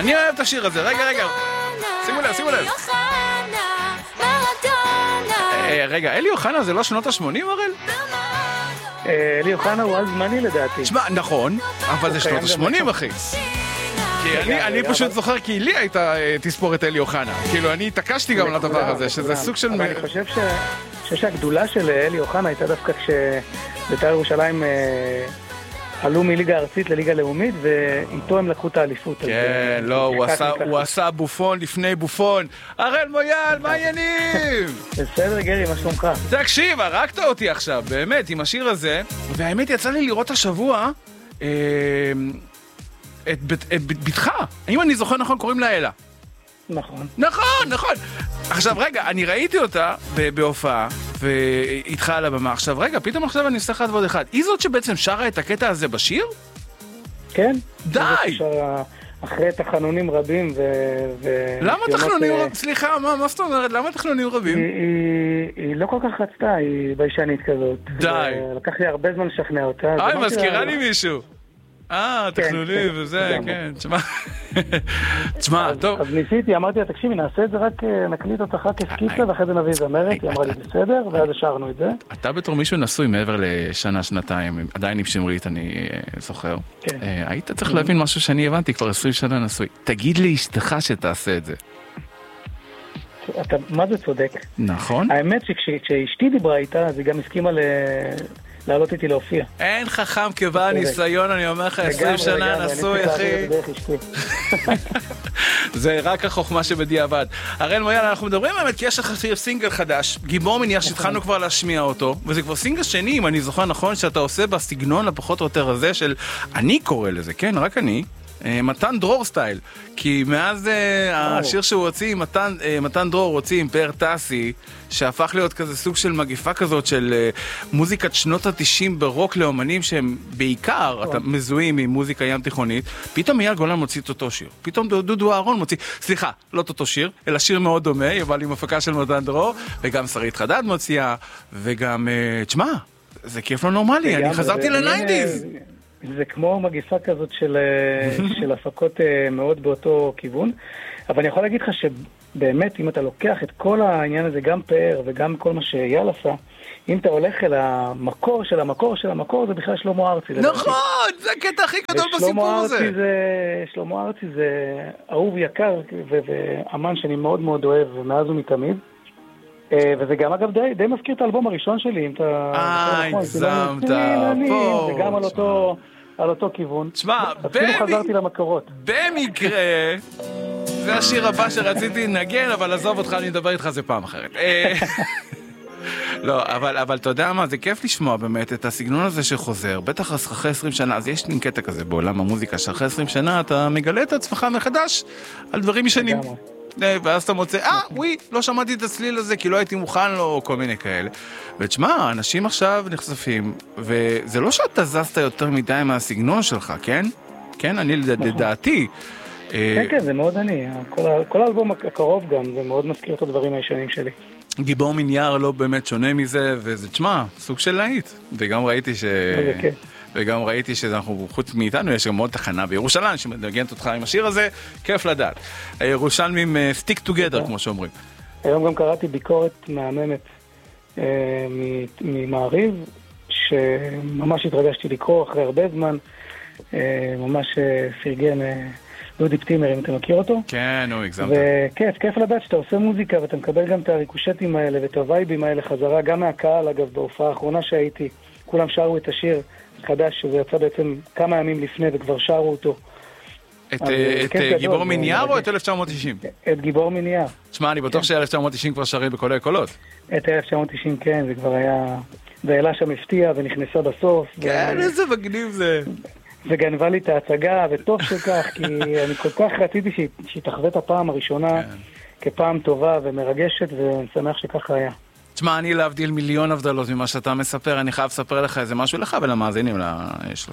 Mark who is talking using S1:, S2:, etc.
S1: אני אוהב את השיר הזה, רגע. שימו לב. רגע, אלי אוחנה זה לא שנות ה-80, הראל?
S2: אלי אוחנה הוא על זמני לדעתי.
S1: תשמע, נכון, אבל זה שנות ה-80, אחי. כי אני פשוט זוכר, כי לי הייתה תספורת אלי אוחנה. כאילו, אני התעקשתי גם לדבר הזה, שזה סוג של...
S2: אבל אני חושב שהגדולה של אלי אוחנה הייתה דווקא כשבית"ר ירושלים עלו מליגה ארצית לליגה לאומית, ואיתו הם לקחו את האליפות.
S1: כן, לא, הוא עשה בופון לפני בופון. הראל מויאל, מה העניינים?
S2: בסדר, גרי, מה שלומך?
S1: תקשיב, הרגת אותי עכשיו, באמת, עם השיר הזה, והאמת יצא לי לראות השבוע את ביתך. אם אני זוכר נכון, קוראים לה אלה. נכון. עכשיו רגע, אני ראיתי אותה בהופעה ואיתך על הבמה. עכשיו רגע, פתאום עכשיו אני אעשה אחד ועוד אחד. היא זאת שבעצם שרה את הקטע הזה בשיר?
S2: כן.
S1: די!
S2: אחרי תחנונים רבים
S1: למה תחנונים רבים? סליחה, מה זאת אומרת? למה תחנונים רבים?
S2: היא לא כל כך רצתה, היא ביישנית כזאת.
S1: די.
S2: לקח לי הרבה זמן לשכנע אותה.
S1: היא מזכירה לי מישהו. תכנונים וזה, כן, תשמע, טוב.
S2: אז ניסיתי, אמרתי לה, תקשיבי, נעשה את זה רק, נקליט אותך כסקיצה, ואחרי זה נביא זמרת, היא אמרה לי בסדר, ואז השארנו את זה.
S1: אתה בתור מישהו נשוי מעבר לשנה, שנתיים, עדיין עם שמרית, אני זוכר. היית צריך להבין משהו שאני הבנתי, כבר 20 שנה נשוי. תגיד לי אשתך שתעשה את זה.
S2: מה זה צודק?
S1: נכון.
S2: האמת שכשאשתי דיברה איתה, אז היא גם הסכימה לעלות איתי להופיע.
S1: אין חכם כבעל ניסיון, אני אומר לך, 20 שנה נשוי, אחי. זה רק החוכמה שבדיעבד. הראל מויאל, אנחנו מדברים באמת, כי יש לך סינגל חדש, גיבור מניח שהתחלנו כבר להשמיע אותו, וזה כבר סינגל שני, אם אני זוכר נכון, שאתה עושה בסגנון הפחות או יותר הזה של, אני קורא לזה, כן, רק אני, מתן דרור סטייל, כי מאז השיר שהוא הוציא, מתן דרור הוציא עם פאר טסי, שהפך להיות כזה סוג של מגיפה כזאת של מוזיקת שנות ה-90 ברוק לאומנים שהם בעיקר, אתה מזוהים עם מוזיקה ים תיכונית, פתאום אייל גולן מוציא את אותו שיר, פתאום דודו אהרון מוציא, סליחה, לא את אותו שיר, אלא שיר מאוד דומה, אבל עם הפקה של מתן דרור, וגם שרית חדד מוציאה, וגם, תשמע, זה כיף לא נורמלי, אני חזרתי לניינטיז.
S2: זה כמו מגיפה כזאת של הפקות מאוד באותו כיוון, אבל אני יכול להגיד לך שבאמת אם אתה לוקח את כל העניין הזה, גם פאר וגם כל מה שאייל עשה, אם אתה הולך אל המקור של המקור של המקור, זה בכלל שלמה ארצי.
S1: נכון, זה הקטע הכי גדול בסיפור הזה.
S2: שלמה ארצי זה אהוב יקר ואמן שאני מאוד מאוד אוהב ומאז ומתמיד. וזה גם אגב די מזכיר את האלבום הראשון שלי, אם אתה...
S1: הגזמת
S2: פה. וגם על אותו כיוון.
S1: תשמע,
S2: אפילו חזרתי למקורות.
S1: במקרה, זה השיר הבא שרציתי לנגן, אבל עזוב אותך, אני מדבר איתך זה פעם אחרת. לא, אבל אתה יודע מה, זה כיף לשמוע באמת את הסגנון הזה שחוזר, בטח אחרי 20 שנה, אז יש לי קטע כזה בעולם המוזיקה, שאחרי 20 שנה אתה מגלה את עצמך מחדש על דברים ישנים. ואז אתה מוצא, לא שמעתי את הצליל הזה כי לא הייתי מוכן לו, או כל מיני כאלה. ותשמע, אנשים עכשיו נחשפים, וזה לא שאתה זזת יותר מדי מהסגנון שלך, כן? כן, אני לדעתי.
S2: כן, זה מאוד אני. כל האלבום הקרוב גם, זה מאוד מזכיר את הדברים הישנים שלי.
S1: גיבור מנייר לא באמת שונה מזה, וזה, תשמע, סוג של להיט. וגם ראיתי שאנחנו, חוץ מאיתנו, יש גם עוד תחנה בירושלים שמדגנת אותך עם השיר הזה, כיף לדעת. הירושלמים stick together, כמו שאומרים.
S2: היום גם קראתי ביקורת מהממת ממעריב, שממש התרגשתי לקרוא אחרי הרבה זמן, ממש פרגן דודי פטימר, אם אתה מכיר אותו.
S1: כן, הגזמת.
S2: וכיף לדעת שאתה עושה מוזיקה, ואתה מקבל גם את הריקושטים האלה ואת הווייבים האלה חזרה, גם מהקהל, אגב, בהופעה האחרונה שהייתי, כולם שרו את השיר חדש, שזה יצא בעצם כמה ימים לפני, וכבר שרו אותו.
S1: את גיבור מנייר או את 1990?
S2: את גיבור מנייר.
S1: תשמע, אני בטוח ש-1990 כבר שרים בכל הקולות.
S2: את 1990, כן, זה כבר היה... ואלה שם הפתיע ונכנסה בסוף.
S1: כן, איזה מגניב זה.
S2: וגנבה לי את ההצגה, וטוב שכך, כי אני כל כך רציתי שהיא תחווה את הפעם הראשונה כפעם טובה ומרגשת, ואני שמח שככה היה.
S1: תשמע, אני להבדיל מיליון הבדלות ממה שאתה מספר, אני חייב לספר לך איזה משהו לך ולמאזינים,